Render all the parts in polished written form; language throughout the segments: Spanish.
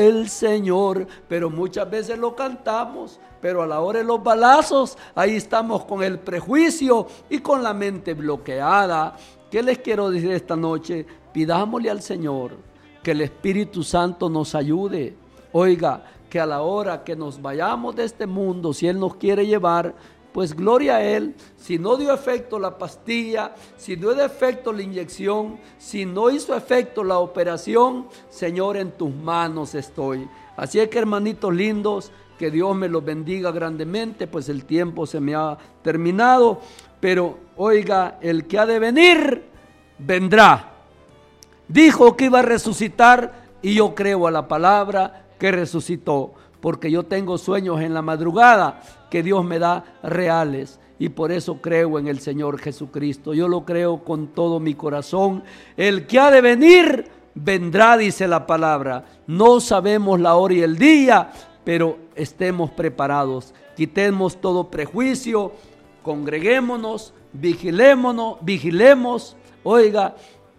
el Señor, pero muchas veces lo cantamos, pero a la hora de los balazos, ahí estamos con el prejuicio y con la mente bloqueada. ¿Qué les quiero decir esta noche? Pidámosle al Señor que el Espíritu Santo nos ayude. Oiga, que a la hora que nos vayamos de este mundo, si Él nos quiere llevar, pues gloria a Él. Si no dio efecto la pastilla, si no dio efecto la inyección, si no hizo efecto la operación, Señor, en tus manos estoy. Así es que, hermanitos lindos, que Dios me los bendiga grandemente, pues el tiempo se me ha terminado. Pero oiga, el que ha de venir, vendrá. Dijo que iba a resucitar y yo creo a la palabra que resucitó, porque yo tengo sueños en la madrugada que Dios me da reales y por eso creo en el Señor Jesucristo. Yo lo creo con todo mi corazón. El que ha de venir, vendrá, dice la palabra. No sabemos la hora y el día, pero estemos preparados. Quitemos todo prejuicio, congreguémonos, vigilemos, oiga,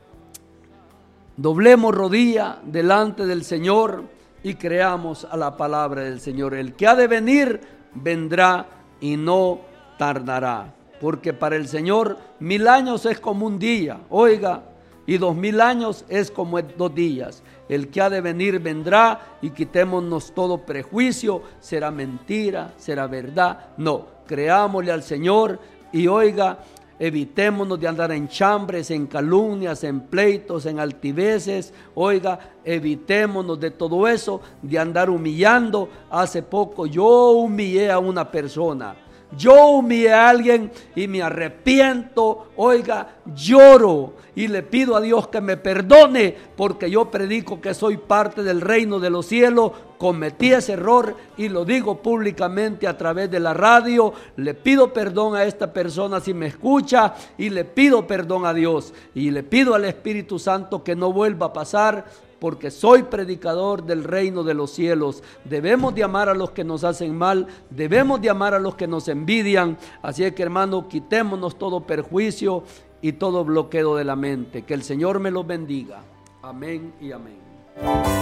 doblemos rodilla delante del Señor y creamos a la palabra del Señor. El que ha de venir, vendrá y no tardará. Porque para el Señor 1000 años es como un día, oiga, y 2000 años es como 2 días. El que ha de venir vendrá y quitémonos todo prejuicio. ¿Será mentira? ¿Será verdad? No, creámosle al Señor y oiga, evitémonos de andar en chambres, en calumnias, en pleitos, en altiveces. Oiga, evitémonos de todo eso, de andar humillando. Hace poco yo humillé a una persona. Yo humillé a alguien y me arrepiento, oiga, lloro y le pido a Dios que me perdone porque yo predico que soy parte del reino de los cielos. Cometí ese error y lo digo públicamente a través de la radio. Le pido perdón a esta persona si me escucha y le pido perdón a Dios y le pido al Espíritu Santo que no vuelva a pasar, porque soy predicador del reino de los cielos. Debemos de amar a los que nos hacen mal, debemos de amar a los que nos envidian. Así es que, hermano, quitémonos todo perjuicio y todo bloqueo de la mente. Que el Señor me los bendiga. Amén y amén.